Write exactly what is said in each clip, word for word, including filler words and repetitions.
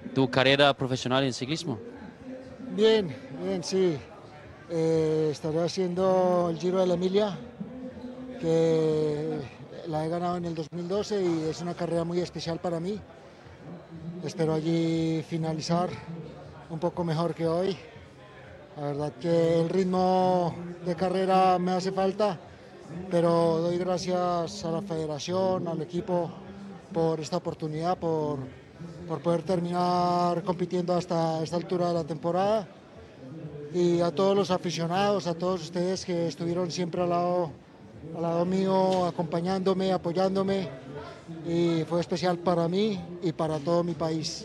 tu carrera profesional en ciclismo? Bien, bien, sí. Eh, estaré haciendo el Giro de la Emilia, que la he ganado en el dos mil doce y es una carrera muy especial para mí. Espero allí finalizar un poco mejor que hoy. La verdad que el ritmo de carrera me hace falta, pero doy gracias a la federación, al equipo por esta oportunidad, por, por poder terminar compitiendo hasta esta altura de la temporada. Y a todos los aficionados, a todos ustedes que estuvieron siempre al lado, al lado mío, acompañándome, apoyándome. Y fue especial para mí y para todo mi país.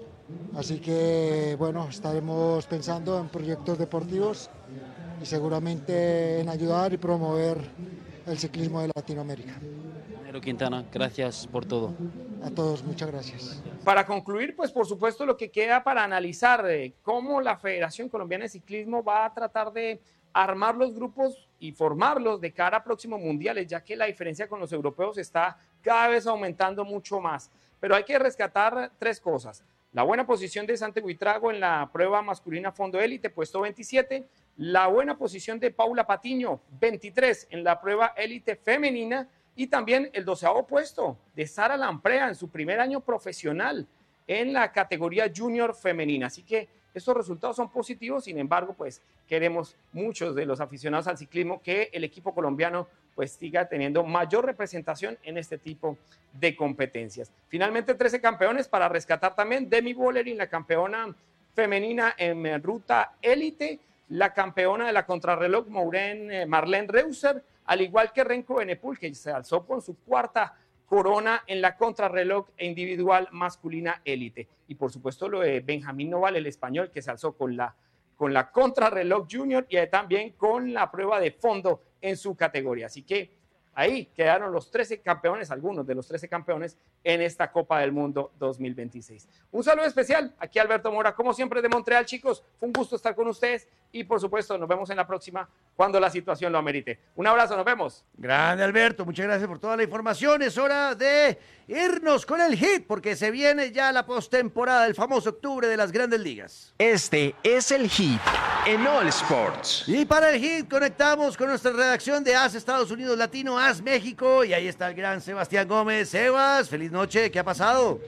Así que, bueno, estaremos pensando en proyectos deportivos y seguramente en ayudar y promover el ciclismo de Latinoamérica. Nairo Quintana, gracias por todo. A todos, muchas gracias. Para concluir, pues por supuesto lo que queda para analizar de cómo la Federación Colombiana de Ciclismo va a tratar de armar los grupos y formarlos de cara a próximos mundiales, ya que la diferencia con los europeos está cada vez aumentando mucho más. Pero hay que rescatar tres cosas. La buena posición de Santi Buitrago en la prueba masculina fondo élite, puesto veintisiete. La buena posición de Paula Patiño, veintitrés, en la prueba élite femenina. Y también el doceavo puesto de Sara Lamprea en su primer año profesional en la categoría junior femenina. Así que estos resultados son positivos, sin embargo, pues queremos muchos de los aficionados al ciclismo que el equipo colombiano pues siga teniendo mayor representación en este tipo de competencias. Finalmente, trece campeones para rescatar también. Demi Bollerin, la campeona femenina en ruta élite, la campeona de la contrarreloj Maureen, Marlene Reuser, al igual que Renko Benepul, que se alzó con su cuarta corona en la contrarreloj individual masculina élite. Y por supuesto lo de Benjamín Noval, el español, que se alzó con la, con la contrarreloj junior y también con la prueba de fondo en su categoría. Así que ahí quedaron los trece campeones, algunos de los trece campeones en esta Copa del Mundo dos mil veintiséis. Un saludo especial aquí a Alberto Mora, como siempre de Montreal, chicos. Fue un gusto estar con ustedes y por supuesto nos vemos en la próxima cuando la situación lo amerite. Un abrazo, nos vemos. Grande Alberto, muchas gracias por toda la información. Es hora de irnos con el hit porque se viene ya la postemporada, el famoso octubre de las Grandes Ligas. Este es el hit en All Sports. Y para el hit conectamos con nuestra redacción de A S Estados Unidos Latino, A S México, y ahí está el gran Sebastián Gómez. Sebas, feliz noche, ¿qué ha pasado?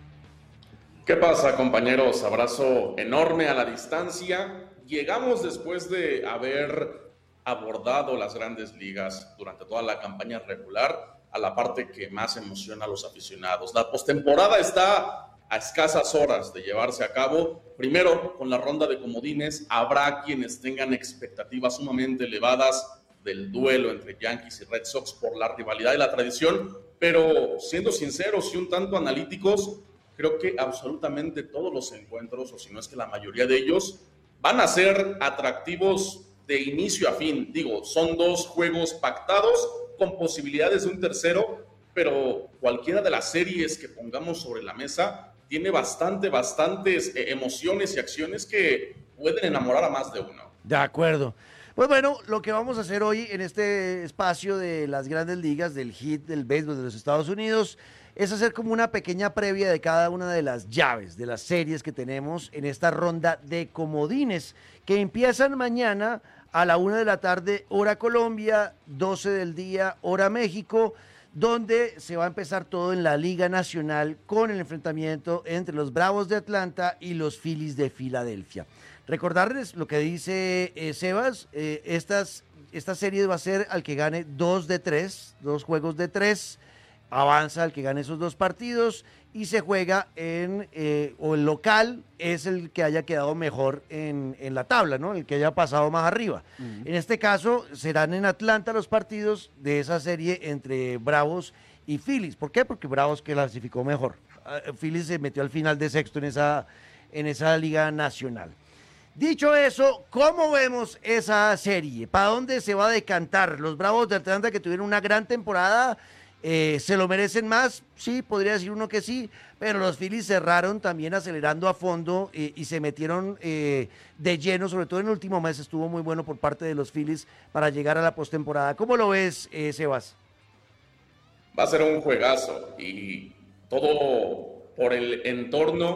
¿Qué pasa, compañeros? Abrazo enorme a la distancia. Llegamos después de haber abordado las Grandes Ligas durante toda la campaña regular a la parte que más emociona a los aficionados. La postemporada está a escasas horas de llevarse a cabo. Primero, con la ronda de comodines, habrá quienes tengan expectativas sumamente elevadas del duelo entre Yankees y Red Sox por la rivalidad y la tradición, pero siendo sinceros y un tanto analíticos, creo que absolutamente todos los encuentros, o si no es que la mayoría de ellos, van a ser atractivos de inicio a fin. Digo, son dos juegos pactados con posibilidades de un tercero, pero cualquiera de las series que pongamos sobre la mesa tiene bastante, bastantes eh, emociones y acciones que pueden enamorar a más de uno. De acuerdo. Pues bueno, lo que vamos a hacer hoy en este espacio de las Grandes Ligas, del hit del béisbol de los Estados Unidos, es hacer como una pequeña previa de cada una de las llaves, de las series que tenemos en esta ronda de comodines, que empiezan mañana a la una de la tarde, hora Colombia, doce del día, hora México, donde se va a empezar todo en la Liga Nacional con el enfrentamiento entre los Bravos de Atlanta y los Phillies de Filadelfia. Recordarles lo que dice eh, Sebas, eh, estas, esta serie va a ser al que gane dos de tres, dos juegos de tres, avanza al que gane esos dos partidos y se juega en, eh, o el local es el que haya quedado mejor en, en la tabla, ¿no? El que haya pasado más arriba. Uh-huh. En este caso serán en Atlanta los partidos de esa serie entre Bravos y Phillies. ¿Por qué? Porque Bravos clasificó mejor. Uh, Phillies se metió al final de sexto en esa, en esa Liga Nacional. Dicho eso, ¿cómo vemos esa serie? ¿Para dónde se va a decantar? Los Bravos de Atlanta, que tuvieron una gran temporada, eh, ¿se lo merecen más? Sí, podría decir uno que sí, pero los Phillies cerraron también acelerando a fondo eh, y se metieron eh, de lleno, sobre todo en el último mes estuvo muy bueno por parte de los Phillies para llegar a la postemporada. ¿Cómo lo ves, eh, Sebas? Va a ser un juegazo y todo por el entorno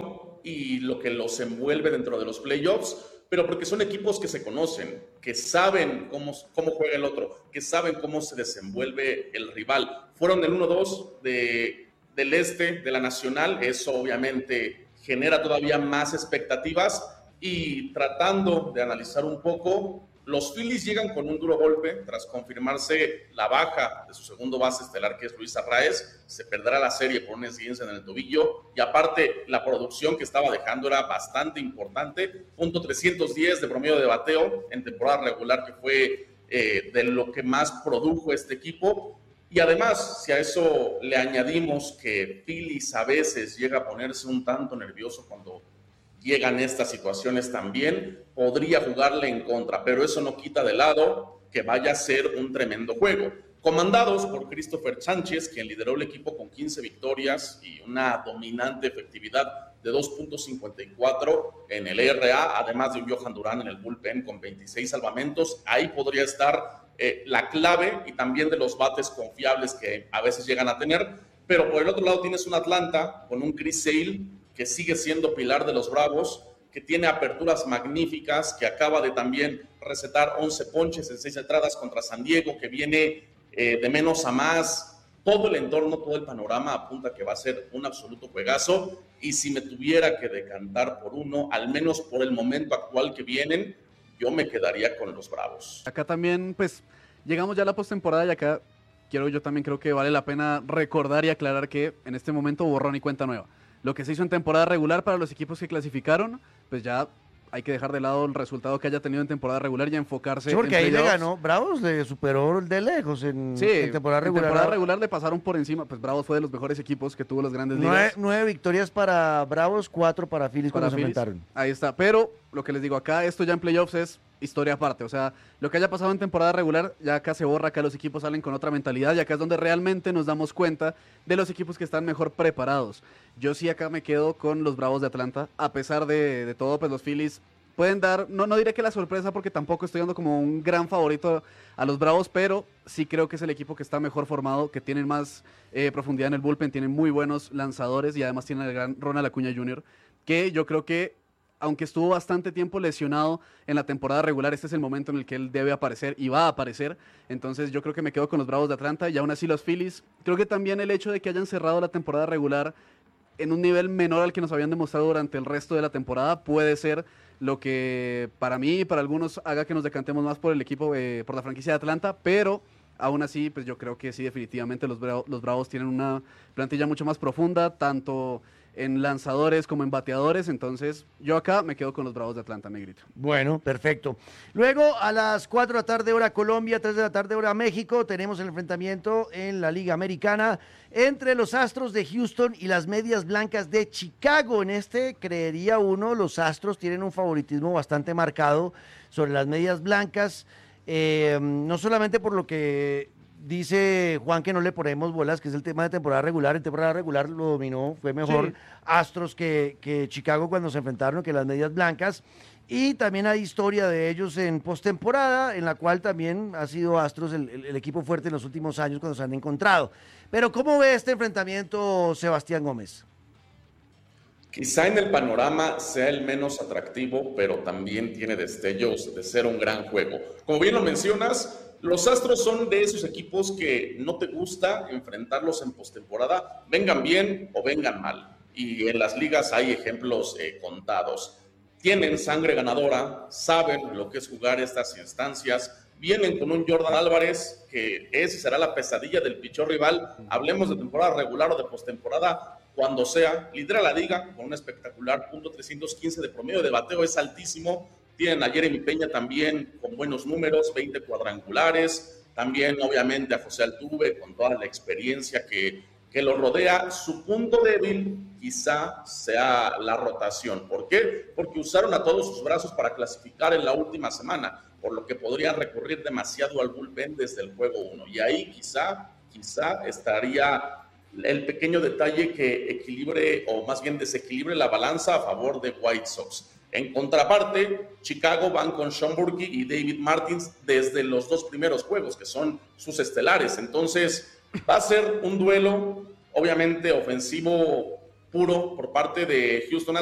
y lo que los envuelve dentro de los playoffs, pero porque son equipos que se conocen, que saben cómo, cómo juega el otro, que saben cómo se desenvuelve el rival. Fueron el uno dos de, del este, de la Nacional, eso obviamente genera todavía más expectativas, y tratando de analizar un poco, los Phillies llegan con un duro golpe tras confirmarse la baja de su segundo base estelar, que es Luis Arraez. Se perderá la serie por una esguince en el tobillo, y aparte la producción que estaba dejando era bastante importante, punto trescientos diez de promedio de bateo en temporada regular, que fue eh, de lo que más produjo este equipo. Y además, si a eso le añadimos que Phillies a veces llega a ponerse un tanto nervioso cuando llegan estas situaciones también, podría jugarle en contra, pero eso no quita de lado que vaya a ser un tremendo juego. Comandados por Christopher Sánchez, quien lideró el equipo con quince victorias y una dominante efectividad de dos punto cincuenta y cuatro en el E R A, además de un Johan Durán en el bullpen con veintiséis salvamentos. Ahí podría estar eh, la clave, y también de los bates confiables que a veces llegan a tener. Pero por el otro lado tienes un Atlanta con un Chris Sale, que sigue siendo pilar de los Bravos, que tiene aperturas magníficas, que acaba de también recetar once ponches en seis entradas contra San Diego, que viene eh, de menos a más. Todo el entorno, todo el panorama apunta que va a ser un absoluto juegazo, y si me tuviera que decantar por uno, al menos por el momento actual que vienen, yo me quedaría con los Bravos. Acá también, pues, llegamos ya a la postemporada, y acá quiero, yo también creo que vale la pena recordar y aclarar que en este momento borrón y cuenta nueva. Lo que se hizo en temporada regular para los equipos que clasificaron, pues ya hay que dejar de lado el resultado que haya tenido en temporada regular y enfocarse sí, porque en ahí playoffs. Le ganó, Bravos le superó de lejos en, sí, en temporada regular. En temporada regular le pasaron por encima, pues Bravos fue de los mejores equipos que tuvo las grandes ligas. Nueve, nueve victorias para Bravos, cuatro para Phillies para cuando Phillies. se enfrentaron. Ahí está, pero lo que les digo acá, esto ya en playoffs es historia aparte, o sea, lo que haya pasado en temporada regular ya acá se borra, acá los equipos salen con otra mentalidad, y acá es donde realmente nos damos cuenta de los equipos que están mejor preparados. Yo sí acá me quedo con los Bravos de Atlanta, a pesar de, de todo, pues los Phillies pueden dar, no, no diré que la sorpresa, porque tampoco estoy dando como un gran favorito a los Bravos, pero sí creo que es el equipo que está mejor formado, que tienen más eh, profundidad en el bullpen, tienen muy buenos lanzadores, y además tienen al gran Ronald Acuña junior, que yo creo que aunque estuvo bastante tiempo lesionado en la temporada regular, este es el momento en el que él debe aparecer y va a aparecer. Entonces yo creo que me quedo con los Bravos de Atlanta, y aún así los Phillies. Creo que también el hecho de que hayan cerrado la temporada regular en un nivel menor al que nos habían demostrado durante el resto de la temporada puede ser lo que para mí y para algunos haga que nos decantemos más por el equipo, eh, por la franquicia de Atlanta, pero aún así, pues yo creo que sí, definitivamente los Bravos, los Bravos tienen una plantilla mucho más profunda, tanto en lanzadores como en bateadores. Entonces yo acá me quedo con los Bravos de Atlanta, Negrito. Bueno, perfecto. Luego a las cuatro de la tarde hora Colombia, tres de la tarde hora México, tenemos el enfrentamiento en la Liga Americana entre los Astros de Houston y las Medias Blancas de Chicago. En este, creería uno, los Astros tienen un favoritismo bastante marcado sobre las Medias Blancas, eh, no solamente por lo que dice Juan, que no le ponemos bolas, que es el tema de temporada regular. En temporada regular lo dominó, fue mejor sí. Astros que, que Chicago cuando se enfrentaron, que las Medias Blancas. Y también hay historia de ellos en postemporada, en la cual también ha sido Astros el, el, el equipo fuerte en los últimos años cuando se han encontrado. Pero ¿cómo ve este enfrentamiento Sebastián Gómez? Quizá en el panorama sea el menos atractivo, pero también tiene destellos de ser un gran juego. Como bien lo mencionas, los Astros son de esos equipos que no te gusta enfrentarlos en postemporada, vengan bien o vengan mal. Y en las ligas hay ejemplos eh, contados. Tienen sangre ganadora, saben lo que es jugar estas instancias, vienen con un Jordan Álvarez, que ese será la pesadilla del pichón rival. Hablemos de temporada regular o de postemporada, cuando sea, lidera la liga con un espectacular punto trescientos quince de promedio de bateo, es altísimo. Tienen a Jeremy Peña también con buenos números, veinte cuadrangulares. También, obviamente, a José Altuve con toda la experiencia que, que lo rodea. Su punto débil quizá sea la rotación. ¿Por qué? Porque usaron a todos sus brazos para clasificar en la última semana, por lo que podrían recurrir demasiado al bullpen desde el juego uno. Y ahí quizá, quizá estaría el pequeño detalle que equilibre, o más bien desequilibre la balanza a favor de White Sox. En contraparte, Chicago van con Sean Burke y David Martins desde los dos primeros juegos, que son sus estelares. Entonces, va a ser un duelo, obviamente, ofensivo puro por parte de Houston